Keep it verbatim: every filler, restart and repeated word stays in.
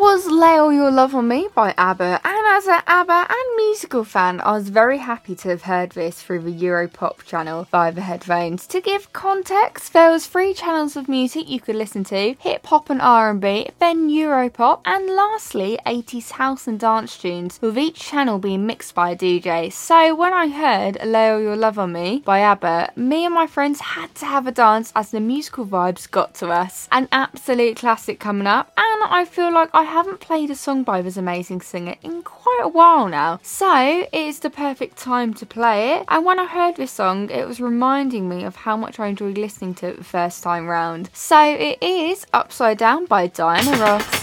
was Lay All Your Love on Me by ABBA, and as an ABBA and musical fan, I was very happy to have heard this through the Europop channel via the headphones. To give context, there was three channels of music you could listen to: hip hop and R and B, then Europop, and lastly eighties house and dance tunes, with each channel being mixed by a D J. So when I heard Lay All Your Love on Me by ABBA, me and my friends had to have a dance as the musical vibes got to us. An absolute classic coming up, and I feel like I haven't played a song by this amazing singer in quite a while now, so it is the perfect time to play it. And when I heard this song, it was reminding me of how much I enjoyed listening to it the first time round. So it is Upside Down by Diana Ross.